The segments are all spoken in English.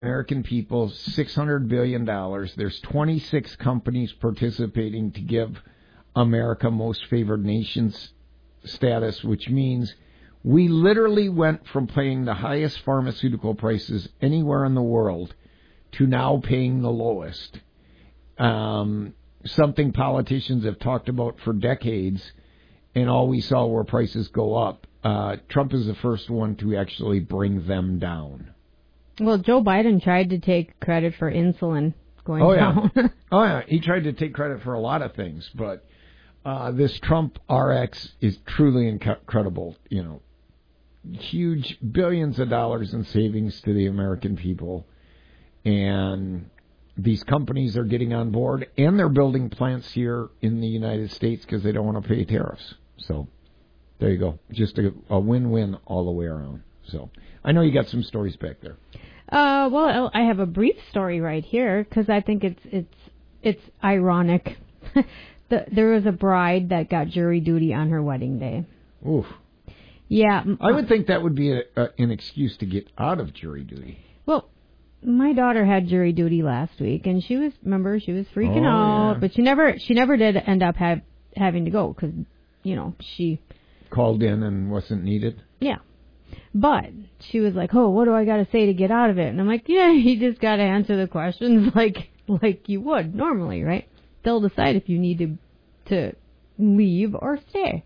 American people $600 billion. There's 26 companies participating to give America most favored nations status, which means we literally went from paying the highest pharmaceutical prices anywhere in the world to now paying the lowest. Something politicians have talked about for decades, and all we saw were prices go up. Trump is the first one to actually bring them down. Well, Joe Biden tried to take credit for insulin going down. Oh, yeah. He tried to take credit for a lot of things, but this Trump RX is truly incredible. You know, huge billions of dollars in savings to the American people. And these companies are getting on board, and they're building plants here in the United States because they don't want to pay tariffs. So there you go. Just a win-win all the way around. So I know you got some stories back there. Well, I have a brief story right here because I think it's ironic. There was a bride that got jury duty on her wedding day. Oof. Yeah. I would think that would be an excuse to get out of jury duty. Well, my daughter had jury duty last week, and she was freaking out, but she never did end up having to go because, you know, she called in and wasn't needed. Yeah. But she was like, "Oh, what do I got to say to get out of it?" And I'm like, "Yeah, you just got to answer the questions like you would normally, right? They'll decide if you need to leave or stay."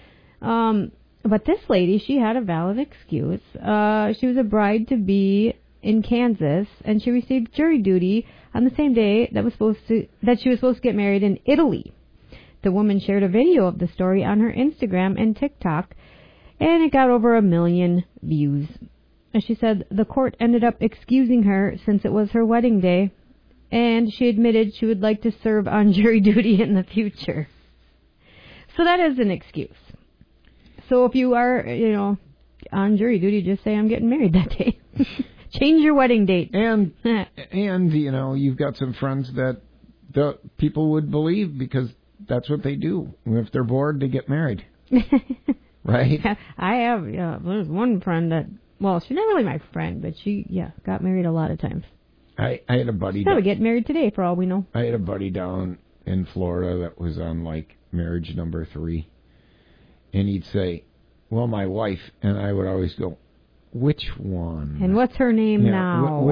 But this lady, she had a valid excuse. She was a bride-to-be in Kansas, and she received jury duty on the same day that she was supposed to get married in Italy. The woman shared a video of the story on her Instagram and TikTok, and it got over 1 million views. As she said, the court ended up excusing her since it was her wedding day, and she admitted she would like to serve on jury duty in the future. So that is an excuse. So if you are, you know, on jury duty, just say, "I'm getting married that day." Change your wedding date. And you know, you've got some friends that the people would believe because that's what they do. If they're bored, they get married. Right? I have, there's one friend that, well, she's not really my friend, but she, got married a lot of times. I had a buddy. Probably get married today, for all we know. I had a buddy down in Florida that was on, like, marriage number 3. And he'd say, "Well, my wife," and I would always go, "Which one?" And what's her name now?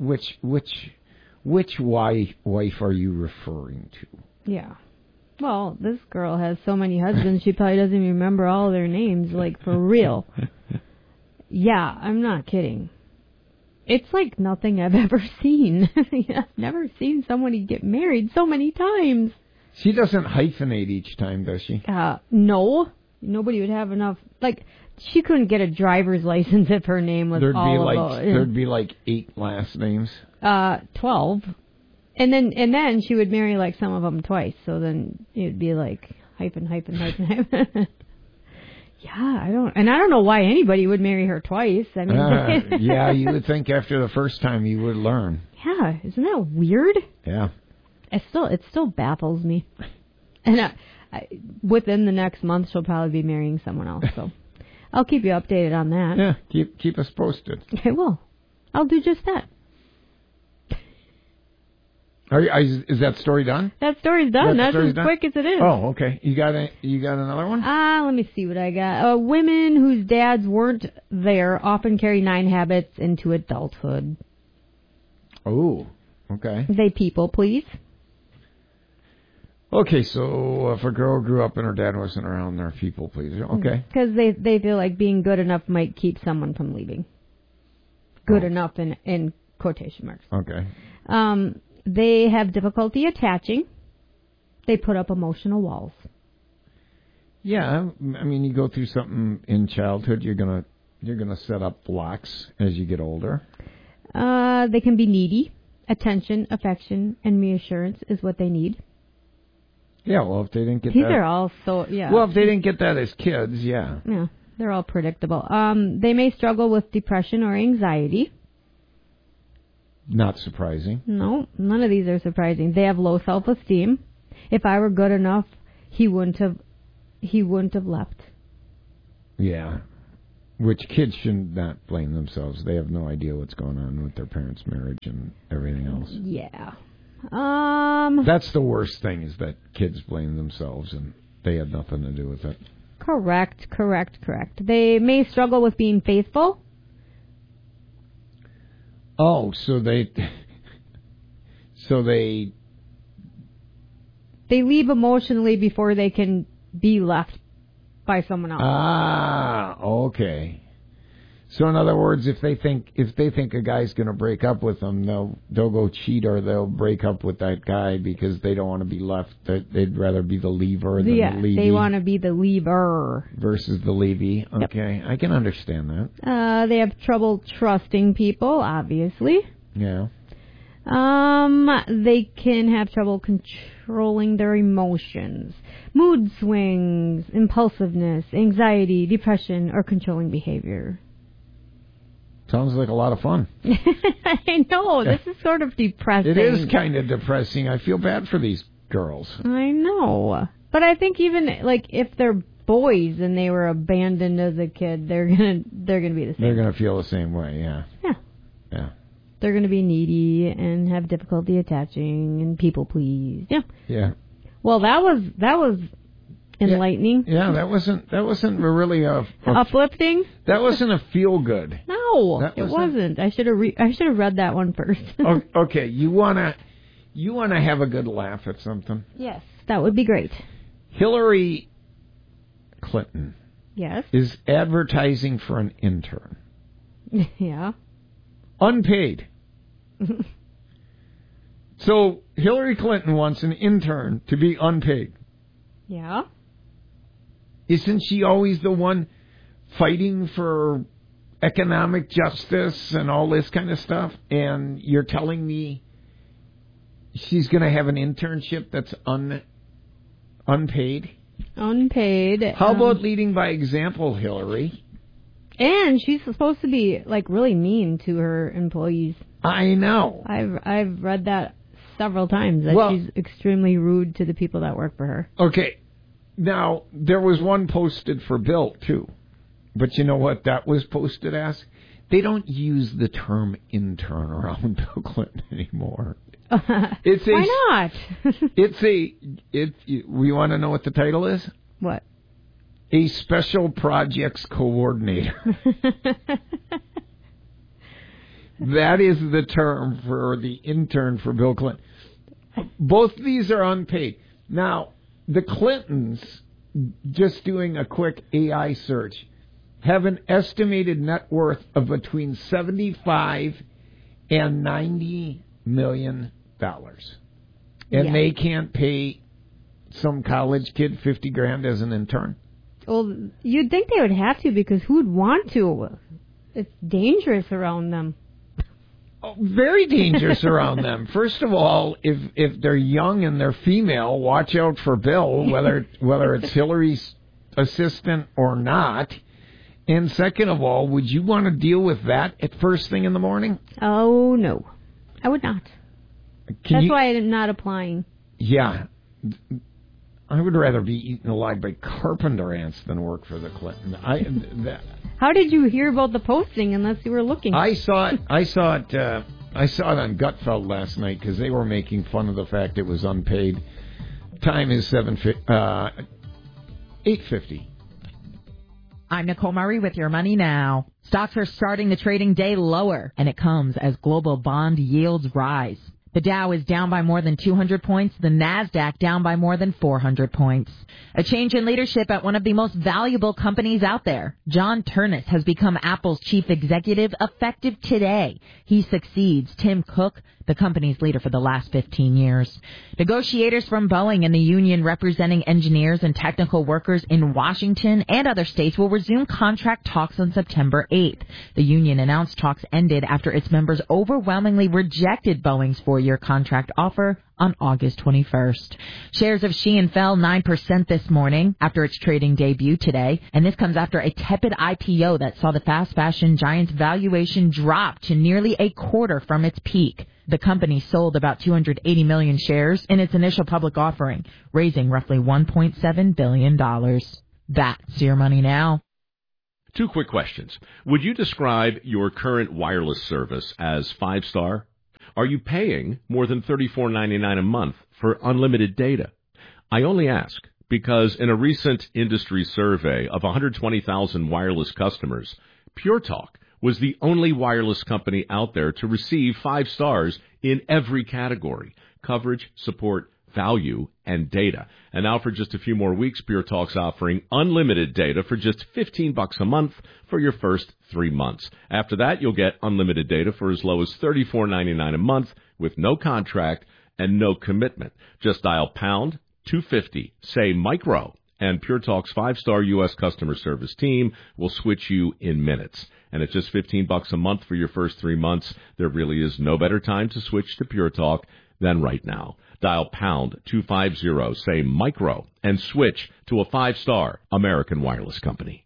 Which wife are you referring to? Yeah. Well, this girl has so many husbands, she probably doesn't even remember all their names, like, for real. Yeah, I'm not kidding. It's like nothing I've ever seen. I've never seen somebody get married so many times. She doesn't hyphenate each time, does she? No. Nobody would have enough. Like, she couldn't get a driver's license if her name was There'd be like 8 last names. 12. And then she would marry like some of them twice. So then it'd be like hyphen. Yeah, I don't know why anybody would marry her twice. I mean, yeah, you would think after the first time you would learn. Yeah, isn't that weird? Yeah. It still baffles me. And within the next month, she'll probably be marrying someone else. So I'll keep you updated on that. Yeah, keep us posted. I will. I'll do just that. Is that story done? That story's done. That's as quick as it is. Oh, okay. You got another one? Let me see what I got. Women whose dads weren't there often carry 9 habits into adulthood. Oh, okay. They people, please. Okay, so if a girl grew up and her dad wasn't around, they're people, please. Okay. Because they feel like being good enough might keep someone from leaving. Good enough in quotation marks. Okay. They have difficulty attaching. They put up emotional walls. Yeah, I mean, you go through something in childhood, you're gonna set up blocks as you get older. They can be needy. Attention, affection, and reassurance is what they need. Yeah, well, if they didn't get These that... are all so, yeah. Well, if they didn't get that as kids, yeah. Yeah, they're all predictable. They may struggle with depression or anxiety. Not surprising. No, none of these are surprising. They have low self-esteem. If I were good enough, he wouldn't have left. Yeah. Which kids should not blame themselves. They have no idea what's going on with their parents' marriage and everything else. Yeah. That's the worst thing, is that kids blame themselves and they had nothing to do with it. Correct. They may struggle with being faithful. Oh, so they leave emotionally before they can be left by someone else. Ah, okay. So in other words, if they think a guy's going to break up with them, they'll go cheat, or they'll break up with that guy because they don't want to be left. They'd rather be the leaver than the leavey. They want to be the leaver versus the leavey. Okay, yep. I can understand that. They have trouble trusting people, obviously. Yeah. They can have trouble controlling their emotions, mood swings, impulsiveness, anxiety, depression, or controlling behavior. Sounds like a lot of fun. I know. This is sort of depressing. It is kind of depressing. I feel bad for these girls. I know. But I think even, like, if they're boys and they were abandoned as a kid, they're gonna be the same. They're going to feel the same way, yeah. Yeah. They're going to be needy and have difficulty attaching and people please. Yeah. Yeah. Well, that was enlightening. Yeah, that wasn't really uplifting. That wasn't a feel good. No, it wasn't. I should have read that one first. Okay, you wanna have a good laugh at something? Yes, that would be great. Hillary Clinton. Yes. Is advertising for an intern. Yeah. Unpaid. So Hillary Clinton wants an intern to be unpaid. Yeah. Isn't she always the one fighting for economic justice and all this kind of stuff? And you're telling me she's going to have an internship that's unpaid? Unpaid. How about leading by example, Hillary? And she's supposed to be, like, really mean to her employees. I know. I've read that several times, that she's extremely rude to the people that work for her. Okay. Now, there was one posted for Bill, too. But you know what that was posted as? They don't use the term intern around Bill Clinton anymore. Why not? We want to know what the title is? What? A special projects coordinator. That is the term for the intern for Bill Clinton. Both these are unpaid. Now, the Clintons, just doing a quick AI search, have an estimated net worth of between $75 and $90 million. And they can't pay some college kid $50,000 as an intern? Well, you'd think they would have to, because who'd want to? It's dangerous around them. Oh, very dangerous around them. First of all, if they're young and they're female, watch out for Bill, whether it's Hillary's assistant or not. And second of all, would you want to deal with that at first thing in the morning? Oh, no. I would not. That's why I'm not applying. Yeah. I would rather be eaten alive by carpenter ants than work for the Clinton. How did you hear about the posting unless you were looking? I saw it on Gutfeld last night because they were making fun of the fact it was unpaid. Time is 8:50. I'm Nicole Murray with Your Money Now. Stocks are starting the trading day lower, and it comes as global bond yields rise. The Dow is down by more than 200 points, the NASDAQ down by more than 400 points. A change in leadership at one of the most valuable companies out there. John Ternus has become Apple's chief executive effective today. He succeeds Tim Cook, the company's leader for the last 15 years. Negotiators from Boeing and the union representing engineers and technical workers in Washington and other states will resume contract talks on September 8th. The union announced talks ended after its members overwhelmingly rejected Boeing's four-year contract offer on August 21st. Shares of Shein fell 9% this morning after its trading debut today, and this comes after a tepid IPO that saw the fast fashion giant's valuation drop to nearly a quarter from its peak. The company sold about 280 million shares in its initial public offering, raising roughly $1.7 billion. That's Your Money Now. 2 quick questions. Would you describe your current wireless service as 5-star? Are you paying more than $34.99 a month for unlimited data? I only ask because in a recent industry survey of 120,000 wireless customers, Pure Talk was the only wireless company out there to receive 5 stars in every category: coverage, support, value, and data. And now for just a few more weeks, Pure Talk's offering unlimited data for just $15 a month for your first 3 months. After that, you'll get unlimited data for as low as $34.99 a month with no contract and no commitment. Just dial pound 250, say micro, and Pure Talk's 5-star U.S. customer service team will switch you in minutes. And at just $15 a month for your first 3 months, there really is no better time to switch to Pure Talk than right now. Dial pound 250, say micro, and switch to a 5-star American wireless company.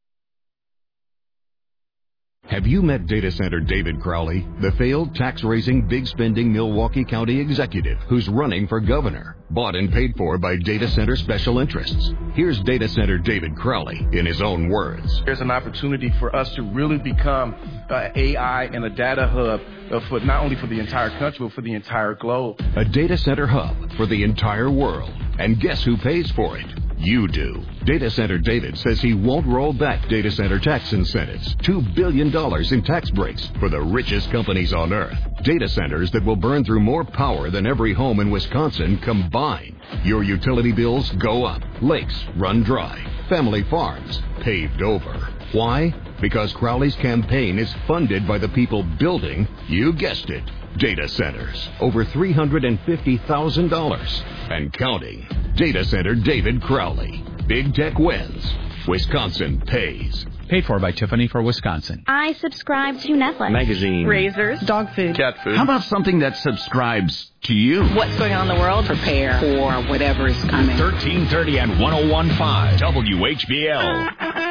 Have you met data center David Crowley, the failed tax-raising, big-spending Milwaukee County executive who's running for governor, bought and paid for by data center special interests? Here's data center David Crowley in his own words. There's an opportunity for us to really become AI and a data hub for not only for the entire country, but for the entire globe. A data center hub for the entire world. And guess who pays for it? You do. Data Center David says he won't roll back data center tax incentives. $2 billion in tax breaks for the richest companies on earth. Data centers that will burn through more power than every home in Wisconsin combined. Your utility bills go up. Lakes run dry. Family farms paved over. Why? Because Crowley's campaign is funded by the people building, you guessed it, data centers. Over $350,000 and counting. Data Center David Crowley. Big tech wins. Wisconsin pays. Paid for by Tiffany for Wisconsin. I subscribe to Netflix. Magazine. Razors. Dog food. Cat food. How about something that subscribes to you? What's going on in the world? Prepare for whatever is coming. 1330 and 101.5 WHBL.